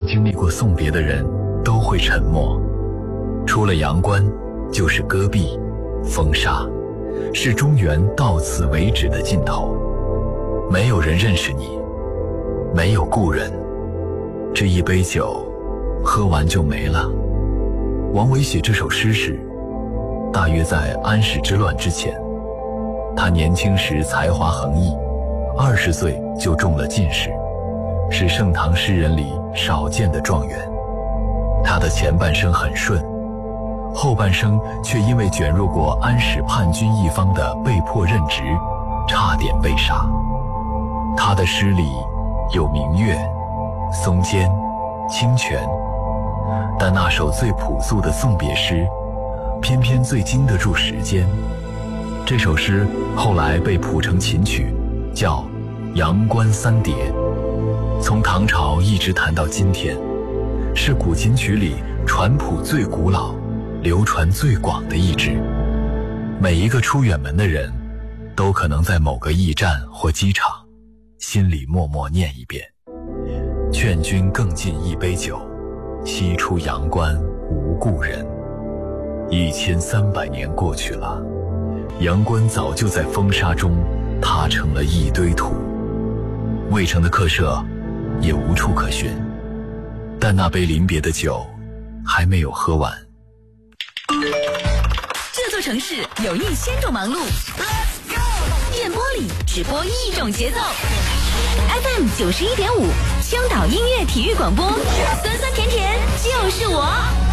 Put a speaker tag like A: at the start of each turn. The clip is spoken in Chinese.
A: 经历过送别的人都会沉默，除了阳关就是戈壁、风沙，是中原到此为止的尽头。没有人认识你，没有故人，这一杯酒喝完就没了。王维写这首诗时，大约在安史之乱之前。他年轻时才华横溢，20岁就中了进士，是盛唐诗人里少见的状元。他的前半生很顺，后半生却因为卷入过安史叛军一方的被迫任职，差点被杀。他的诗里有明月、松间、清泉，但那首最朴素的送别诗，偏偏最经得住时间。这首诗后来被谱成琴曲，叫《阳关三叠》，从唐朝一直弹到今天，是古琴曲里传谱最古老、流传最广的一支。每一个出远门的人，都可能在某个驿站或机场，心里默默念一遍：劝君更尽一杯酒，西出阳关无故人。1300年过去了，阳关早就在风沙中塌成了一堆土，渭城的客舍也无处可寻，但那杯临别的酒还没有喝完。
B: 这座城市有1000种忙碌，电波里只播一种节奏。FM 91.5，青岛音乐体育广播，酸酸甜甜就是我。